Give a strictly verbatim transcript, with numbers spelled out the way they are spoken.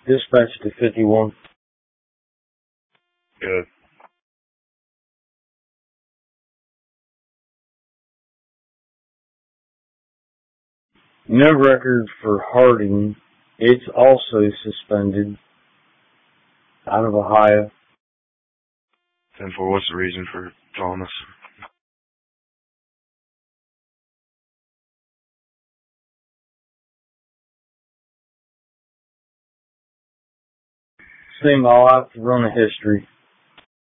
Dispatch to fifty-one. Good. No record for Harding. It's also suspended. Out of Ohio. ten four, what's the reason for calling us? Same, I'll have to run a history.